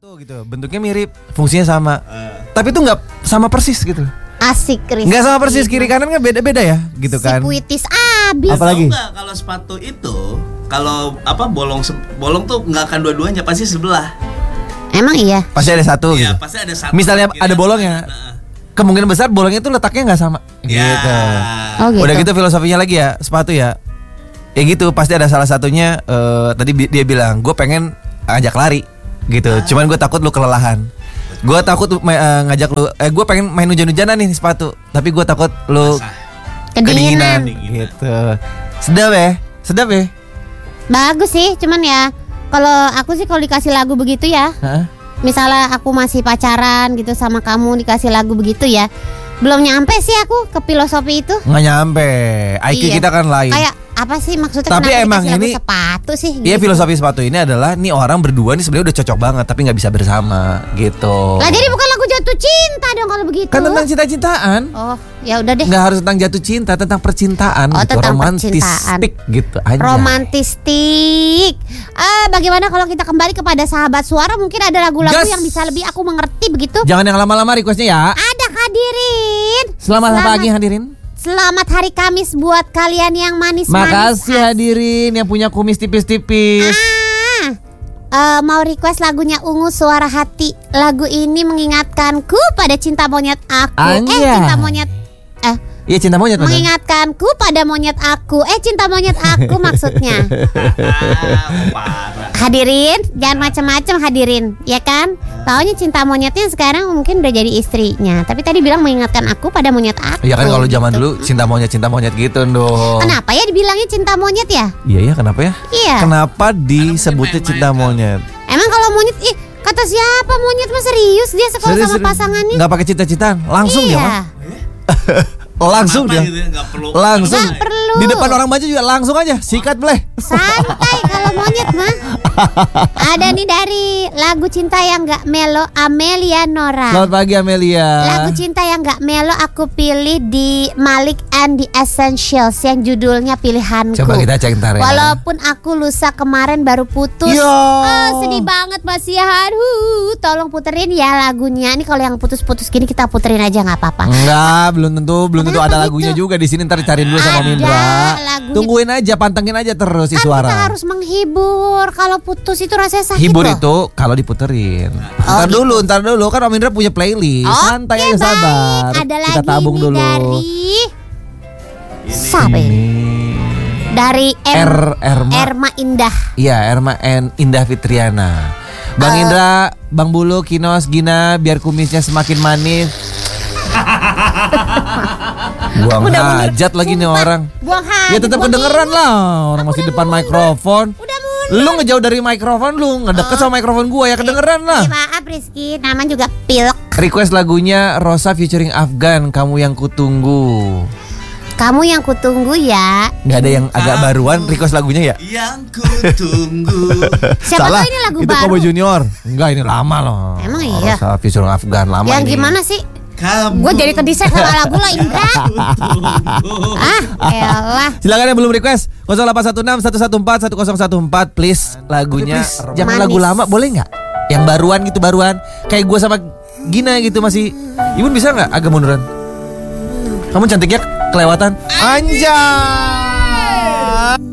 sepatu gitu, bentuknya mirip, fungsinya sama, tapi itu nggak sama persis gitu. Asik, Chris. Nggak sama persis, kiri kanan kan beda-beda ya, gitu kan. Si puitis abis. Apalagi? Kalau sepatu itu, kalau bolong tuh nggak akan dua-duanya, pasti sebelah. Emang iya. Pasti ada satu Iya, gitu. pasti ada satu. Misalnya ada bolongnya, kemungkinan besar bolongnya itu letaknya nggak sama. Ya. Gitu. Oh gitu. Udah gitu filosofinya lagi ya sepatu ya. Ya gitu, pasti ada salah satunya. Tadi dia bilang, gue pengen ajak lari, gitu. Cuman gue takut lu kelelahan. Gue takut ngajak lu. Gue pengen main hujan-hujanan nih sepatu, tapi gue takut lu kedinginan. Gitu. Sedap ya. Bagus sih, cuman ya kalau aku sih kalau dikasih lagu begitu ya. Hah? Misalnya aku masih pacaran gitu sama kamu, dikasih lagu begitu ya, belum nyampe sih aku ke filosofi itu. Nggak nyampe. IQ Iya. kita kan lain. Kayak apa sih maksudnya? Tapi kenapa emang dikasih lagu ini- sepatu sih? Iya, gitu. filosofi sepatu ini adalah nih orang berdua nih sebenarnya udah cocok banget tapi nggak bisa bersama gitu. Lah jadi bukan lagu jatuh cinta dong kalau begitu. Kan tentang cinta-cintaan. Oh, ya udah deh. Nggak harus tentang jatuh cinta, tentang percintaan Oh, gitu, tentang romantistik gitu aja. Romantistik. Bagaimana kalau kita kembali kepada sahabat suara? Mungkin ada lagu-lagu Gas. yang bisa lebih aku mengerti begitu. Jangan yang lama-lama requestnya ya. Ada hadirin. Selamat pagi hadirin. Selamat hari Kamis buat kalian yang manis-manis. Makasih hadirin yang punya kumis tipis-tipis. Mau request lagunya Ungu Suara Hati. Lagu ini mengingatkanku pada cinta monyet aku. Anya. Cinta monyet. Iya, cinta monyet bener. Mengingatkanku pada monyet aku. Cinta monyet aku maksudnya. Parah. Hadirin, jangan macam-macam hadirin, ya kan? Taunya cinta monyetnya sekarang mungkin udah jadi istrinya. Tapi tadi bilang mengingatkan aku pada monyet aku. Iya kan kalau zaman gitu. dulu cinta monyet gitu dong. Kenapa ya dibilangnya cinta monyet ya? Iya kenapa ya? Iya. Kenapa disebutnya main-main cinta kan? monyet? Emang kalau monyet, kata siapa monyet mah serius dia kalau sama pasangannya? Nggak pakai cita-citaan, langsung dia mah. Iya. Langsung Kenapa dia. gitu ya? Nggak perlu. Langsung. Nggak perlu. Di depan orang maju juga langsung aja sikat bleh. Santai kalau monyet mah. Ada nih dari lagu cinta yang gak melo, Amelia Nora. Selamat pagi Amelia. Lagu cinta yang gak melo aku pilih di Malik and the Essentials yang judulnya Pilihanku. Coba kita cek ntar ya. Walaupun aku lusa kemarin baru putus. Yo. Sedih banget Mas Ihan. Tolong puterin ya lagunya. Ini kalau yang putus-putus gini kita puterin aja nggak apa-apa. Enggak, belum tentu Kenapa ada gitu? lagunya juga di sini, ntar cariin dulu sama Ada Mindra. lagunya. Tungguin aja, pantengin aja terus si Kan suara. kita harus menghibur. Kalau putus itu rasanya sakit Hibur loh. itu kalau diputerin. Oh, Ntar dulu kan Om Indra punya playlist. Oke, Santai aja, baik. sabar. Ada Kita lagi tabung nih dulu. dari siapa ini? Dari Erma Indah. Iya, Erma Indah Fitriana. Bang Indra, Bang Bulu, Kinos, Gina, biar kumisnya semakin manis. Buang hajat lagi nih orang. Buang hajat. Ya tetap kedengeran lah. Orang masih depan mikrofon. Udah mulai. Lu ngejauh dari mikrofon, lu ngedeket sama mikrofon gua ya kedengeran lah. Maaf Rizky, nama juga pilek. Request lagunya Rosa featuring Afgan, Kamu Yang Kutunggu. Kamu yang kutunggu ya. Nggak ada yang agak baruan request lagunya ya? Yang ku tunggu. Siapa tahu ini lagu itu baru. Kobo Junior. Enggak, ini lama loh. Emang iya? Rosa featuring Afgan, lama Yang ini. gimana sih? Kamu. Gue jadi kedisek sama lagu lo Indra. Elah. Silakan yang belum request 0816 114 1014 please lagunya jangan Manis. lagu lama boleh nggak? Yang baruan kayak gue sama Gina gitu masih. Ibu bisa nggak agak munduran? Kamu cantiknya kelewatan. Anjay.